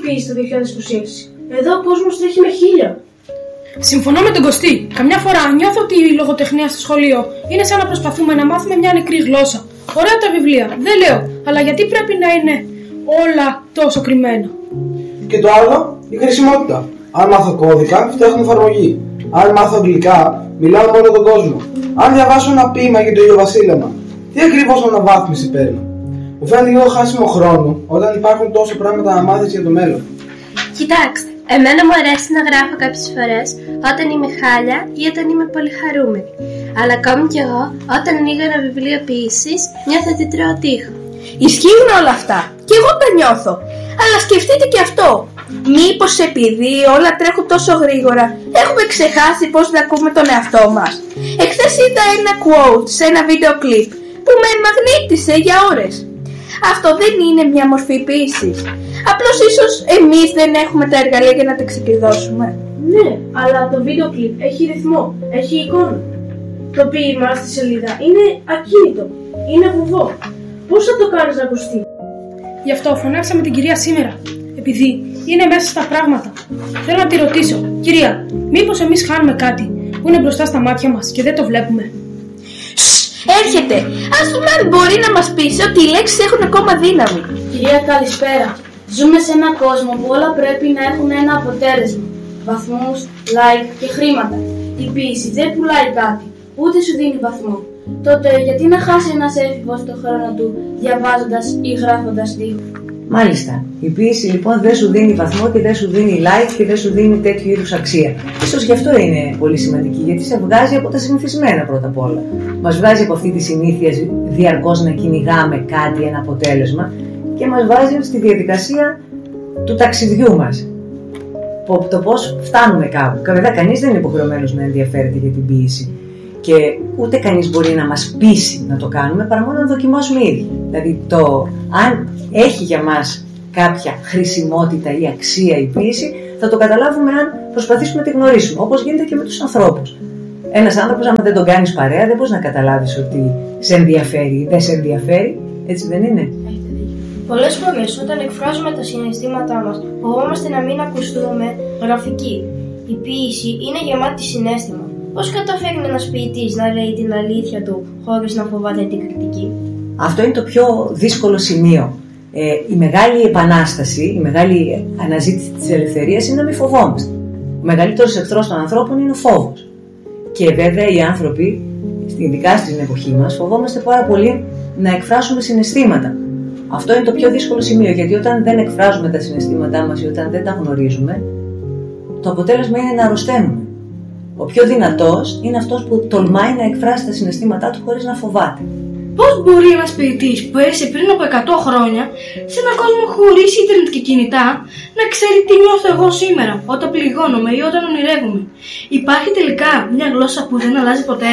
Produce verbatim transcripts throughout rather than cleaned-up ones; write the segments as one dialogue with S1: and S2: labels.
S1: ποιήση το δύο χιλιάδες είκοσι έξι. Εδώ ο κόσμος τρέχει με χίλια.
S2: Συμφωνώ με τον Κωστή. Καμιά φορά νιώθω ότι η λογοτεχνία στο σχολείο είναι σαν να προσπαθούμε να μάθουμε μια νεκρή γλώσσα. Ωραία τα βιβλία, δεν λέω, αλλά γιατί πρέπει να είναι όλα τόσο κρυμμένα?
S3: Και το άλλο, η χρησιμότητα. Αν μάθω κώδικα, φτιάχνω εφαρμογή. Αν μάθω αγγλικά, μιλάω με όλο τον κόσμο. Αν διαβάσω ένα ποίημα για το ηλιοβασίλεμα, τι ακριβώς αναβάθμιση παίρνω? Μου φαίνεται λίγο χάσιμο χρόνο όταν υπάρχουν τόσα πράγματα να μάθεις για το μέλλον.
S4: Κοιτάξτε, εμένα μου αρέσει να γράφω κάποιες φορές όταν είμαι χάλια ή όταν είμαι πολύ χαρούμενη. Αλλά ακόμη κι εγώ, όταν ανοίγω ένα βιβλίο ποιήσης, νιώθω ότι τρώω τείχο.
S5: Ισχύουν όλα αυτά. Και εγώ τα νιώθω. Αλλά σκεφτείτε και αυτό. Μήπως επειδή όλα τρέχουν τόσο γρήγορα, έχουμε ξεχάσει πώς να ακούμε τον εαυτό μας? Εχθές είδα ένα quote σε ένα βίντεο κλιπ που με μαγνήτησε για ώρες. Αυτό δεν είναι μια μορφή ποιήσης? Απλώς ίσως εμείς δεν έχουμε τα εργαλεία για να τα ξεκλειδώσουμε.
S1: Ναι, αλλά το βίντεο κλιπ έχει ρυθμό, έχει εικόνα. Το ποίημα στη σελίδα είναι ακίνητο, είναι βουβό. Πώς θα το κάνεις να ακουστεί?
S2: Γι' αυτό φωνάξαμε την κυρία σήμερα, επειδή είναι μέσα στα πράγματα. Θέλω να τη ρωτήσω, κυρία, μήπως εμείς χάνουμε κάτι που είναι μπροστά στα μάτια μας και δεν το βλέπουμε?
S5: Έρχεται! Ας δούμε αν μπορεί να μας πείσει ότι οι λέξεις έχουν ακόμα δύναμη.
S1: Κυρία, καλησπέρα. Ζούμε σε έναν κόσμο που όλα πρέπει να έχουν ένα αποτέλεσμα. Βαθμούς, like και χρήματα. Η ποίηση δεν πουλάει κάτι, ούτε σου δίνει βαθμό. Τότε γιατί να χάσει ένας έφηβος τον χρόνο του διαβάζοντας ή γράφοντας τείχο?
S6: Μάλιστα. Η ποίηση λοιπόν δεν σου δίνει βαθμό και δεν σου δίνει like και δεν σου δίνει τέτοιου είδους αξία. Ίσως γι' αυτό είναι πολύ σημαντική, γιατί σε βγάζει από τα συνηθισμένα πρώτα απ' όλα. Μας βγάζει από αυτή τη συνήθεια διαρκώς να κυνηγάμε κάτι, ένα αποτέλεσμα, και μας βάζει στη διαδικασία του ταξιδιού μας. Το πώς φτάνουμε κάπου. Βέβαια, κανείς δεν είναι υποχρεωμένος να ενδιαφέρεται για την ποίηση. Και ούτε κανείς μπορεί να μας πείσει να το κάνουμε παρά μόνο να δοκιμάσουμε ήδη. Δηλαδή, το αν έχει για μας κάποια χρησιμότητα ή αξία η ποίηση, θα το καταλάβουμε αν προσπαθήσουμε να τη γνωρίσουμε. Όπως γίνεται και με τους ανθρώπους. Ένας άνθρωπος, άμα δεν τον κάνεις παρέα, δεν μπορείς να καταλάβεις ότι σε ενδιαφέρει ή δεν σε ενδιαφέρει. Έτσι δεν είναι?
S1: Πολλές φορές όταν εκφράζουμε τα συναισθήματά μας, φοβόμαστε να μην ακουστούμε γραφικοί. Η ποίηση είναι γεμάτη συναίσθημα. Πώς καταφέρνει ένας ποιητής να λέει την αλήθεια του χωρίς να φοβάται την κριτική?
S6: Αυτό είναι το πιο δύσκολο σημείο. Ε, η μεγάλη επανάσταση, η μεγάλη αναζήτηση της ελευθερίας είναι να μην φοβόμαστε. Ο μεγαλύτερος εχθρός των ανθρώπων είναι ο φόβος. Και βέβαια οι άνθρωποι, ειδικά στην εποχή μας, φοβόμαστε πάρα πολύ να εκφράσουμε συναισθήματα. Αυτό είναι το πιο δύσκολο σημείο, γιατί όταν δεν εκφράζουμε τα συναισθήματά μας ή όταν δεν τα γνωρίζουμε, το αποτέλεσμα είναι να αρρωσταίνουμε. Ο πιο δυνατός είναι αυτός που τολμάει να εκφράσει τα συναισθήματά του χωρίς να φοβάται.
S2: Πώς μπορεί ένας ποιητής που έζησε πριν από εκατό χρόνια σε έναν κόσμο χωρίς ίντερνετ και κινητά να ξέρει τι νιώθω εγώ σήμερα, όταν πληγώνομαι ή όταν ονειρεύομαι? Υπάρχει τελικά μια γλώσσα που δεν αλλάζει ποτέ?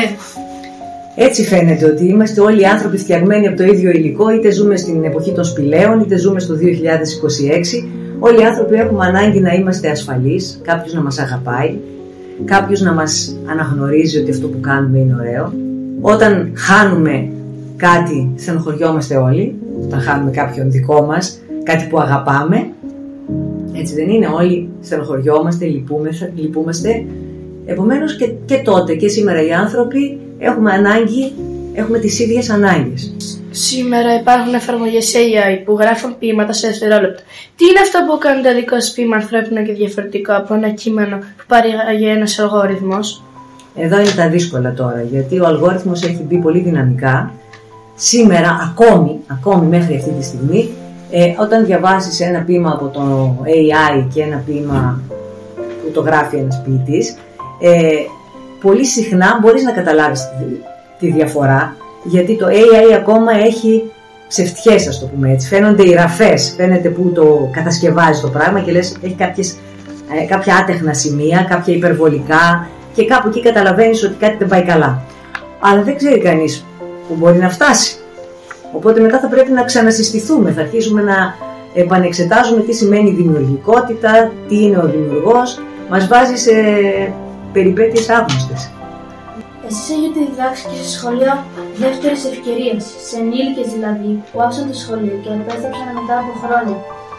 S6: Έτσι φαίνεται ότι είμαστε όλοι οι άνθρωποι φτιαγμένοι από το ίδιο υλικό, είτε ζούμε στην εποχή των σπηλαίων, είτε ζούμε στο δύο χιλιάδες είκοσι έξι. Όλοι οι άνθρωποι έχουμε ανάγκη να είμαστε ασφαλείς, κάποιος να μας αγαπάει, κάποιος να μας αναγνωρίζει ότι αυτό που κάνουμε είναι ωραίο. Όταν χάνουμε κάτι, στενοχωριόμαστε όλοι. Όταν χάνουμε κάποιον δικό μας, κάτι που αγαπάμε, έτσι δεν είναι? Όλοι στενοχωριόμαστε, λυπούμαστε, λυπούμαστε. Επομένως και, και τότε και σήμερα οι άνθρωποι έχουμε ανάγκη, έχουμε τις ίδιες ανάγκες.
S1: Σήμερα υπάρχουν εφαρμογές έι άι που γράφουν ποίηματα σε δευτερόλεπτα. Τι είναι αυτό που κάνει το δικό σας ποίημα ανθρώπινο και διαφορετικό από ένα κείμενο που παρήγαγε ένας αλγόριθμος?
S6: Εδώ είναι τα δύσκολα τώρα, γιατί ο αλγόριθμος έχει μπει πολύ δυναμικά. Σήμερα, ακόμη, ακόμη μέχρι αυτή τη στιγμή, ε, όταν διαβάσεις ένα ποίημα από το έι άι και ένα ποίημα που το γράφει ένας ποιητής, ε, πολύ συχνά μπορείς να καταλάβεις τη, τη διαφορά, γιατί το έι άι ακόμα έχει ψευτιές, ας το πούμε έτσι. Φαίνονται οι ραφές, φαίνεται που το κατασκευάζει το πράγμα και λες έχει κάποιες, ε, κάποια άτεχνα σημεία, κάποια υπερβολικά και κάπου εκεί καταλαβαίνεις ότι κάτι δεν πάει καλά. Αλλά δεν ξέρει κανείς που μπορεί να φτάσει. Οπότε μετά θα πρέπει να ξανασυστηθούμε, θα αρχίσουμε να επανεξετάζουμε τι σημαίνει δημιουργικότητα, τι είναι ο δημιουργός, μας βάζει σε περιπέτειες άγνωστες.
S1: Εσείς έχετε διδάξει και σε σχολεία δεύτερης ευκαιρίας, σε ενήλικες δηλαδή, που άφησαν το σχολείο και επέστρεψαν μετά από χρόνια.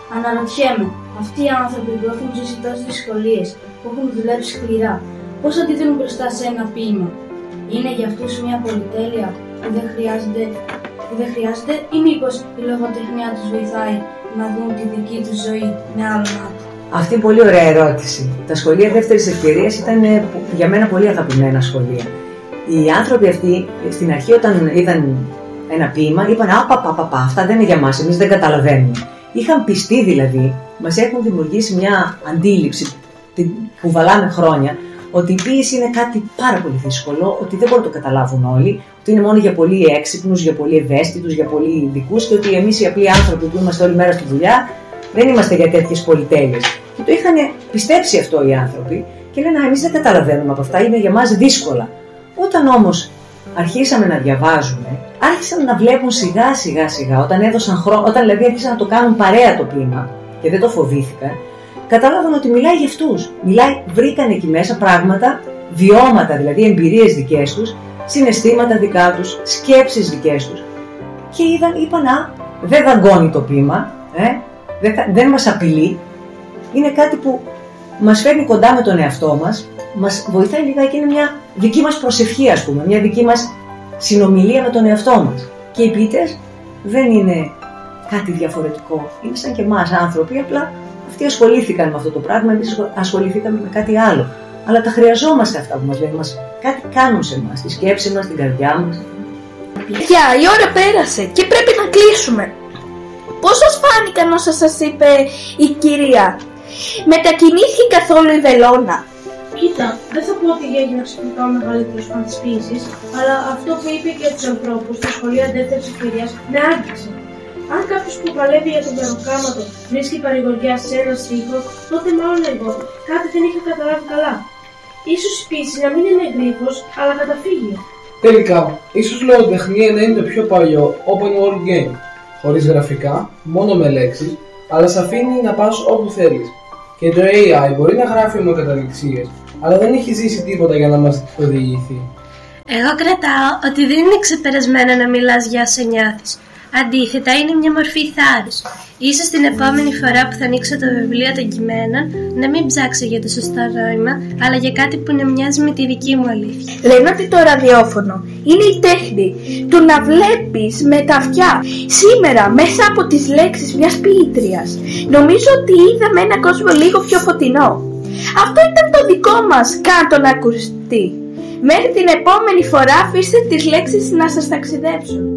S1: Αναρωτιέμαι, αυτοί οι άνθρωποι που έχουν ζήσει τόσες δυσκολίες, που έχουν δουλέψει σκληρά, πώς αντιδρούν μπροστά σε ένα ποίημα? Είναι για αυτούς μια πολυτέλεια που δεν χρειάζεται, που δεν χρειάζεται ή μήπως η λογοτεχνία τους βοηθάει να δουν τη δική τους ζωή με άλλο μάτι?
S6: Αυτή είναι πολύ ωραία ερώτηση. Τα σχολεία δεύτερης ευκαιρίας ήταν για μένα πολύ αγαπημένα σχολεία. Οι άνθρωποι αυτοί στην αρχή όταν είδαν ένα ποίημα είπαν «Α, πα, πα, πα, πα, αυτά δεν είναι για μας, εμείς δεν καταλαβαίνουμε». Είχαν πιστεί δηλαδή, μας έχουν δημιουργήσει μια αντίληψη που κουβαλάμε χρόνια, ότι η ποίηση είναι κάτι πάρα πολύ δύσκολο, ότι δεν μπορούν να το καταλάβουν όλοι, ότι είναι μόνο για πολύ έξυπνους, για πολύ ευαίσθητους, για πολύ ειδικούς και ότι εμείς οι απλοί άνθρωποι που είμαστε όλη μέρα στη δουλειά δεν είμαστε για τέτοιες πολυτέλειες. Και το είχαν πιστέψει αυτό οι άνθρωποι και λένε εμείς δεν καταλαβαίνουμε από αυτά, είναι για μας δύσκολα. Όταν όμως αρχίσαμε να διαβάζουμε, άρχισαν να βλέπουν σιγά σιγά σιγά, όταν έδωσαν χρόνο, όταν δηλαδή άρχισαν να το κάνουν παρέα το ποίημα και δεν το φοβήθηκαν, κατάλαβαν ότι μιλάει για αυτούς. Μιλάει, βρήκαν εκεί μέσα πράγματα, βιώματα, δηλαδή εμπειρίες δικές τους, συναισθήματα δικά τους, σκέψεις δικές τους. Και είδαν, είπαν, α, δεν δαγκώνει το ποίημα, ε, δεν, δεν μας απειλεί, είναι κάτι που μας φέρνει κοντά με τον εαυτό μας, μας βοηθάει λιγάκι, είναι μια δική μας προσευχή, ας πούμε, μια δική μας συνομιλία με τον εαυτό μας. Και οι ποιητές δεν είναι κάτι διαφορετικό, είναι σαν και εμάς άνθρωποι, απλά αυτοί ασχολήθηκαν με αυτό το πράγμα, εμείς ασχοληθήκαμε με κάτι άλλο. Αλλά τα χρειαζόμαστε αυτά που μας λένε, μας κάτι κάνουν σε εμάς, τη σκέψη μας, την καρδιά μας.
S5: Παιδιά, η ώρα πέρασε και πρέπει να κλείσουμε. Πώς σας φάνηκαν όσα σας είπε η κυρία? Μετακινήθηκε καθόλου η βελόνα?
S1: Κοίτα, δεν θα πω ότι έγινα ξαφνικά ο μεγαλύτερος φαν της ποίησης, αλλά αυτό που είπε για τους ανθρώπους στα σχολεία δεύτερης ευκαιρίας με άγγιξε. Αν κάποιος που παλεύει για τον περοκάματο βρίσκει παρηγοριά σε ένα στίχο, τότε μάλλον εγώ κάτι δεν είχα καταλάβει καλά. Ίσως η ποίηση να μην είναι γρίφος, αλλά καταφύγιο.
S3: Τελικά, ίσως λογοτεχνία να είναι το πιο παλιό open world game. Χωρίς γραφικά, μόνο με λέξεις, αλλά σε αφήνει να πας όπου θέλεις. Και το έι άι μπορεί να γράφει ομοκαταληξίες, αλλά δεν έχει ζήσει τίποτα για να μας οδηγηθεί.
S4: Εγώ κρατάω ότι δεν είναι ξεπερασμένο να μιλάς για όσα νιώθεις. Αντίθετα, είναι μια μορφή θάρρους. Ίσως την επόμενη φορά που θα ανοίξω το βιβλίο των κειμένων να μην ψάξω για το σωστό νόημα, αλλά για κάτι που να μοιάζει με τη δική μου αλήθεια.
S5: Λένε ότι το ραδιόφωνο είναι η τέχνη του να βλέπεις με τα αυτιά σήμερα μέσα από τις λέξεις μιας ποιήτριας. Νομίζω ότι είδαμε έναν κόσμο λίγο πιο φωτεινό. Αυτό ήταν το δικό μας «Κάντο να ακουστεί». Μέχρι την επόμενη φορά αφήστε τις λέξεις να σας ταξιδέψουν.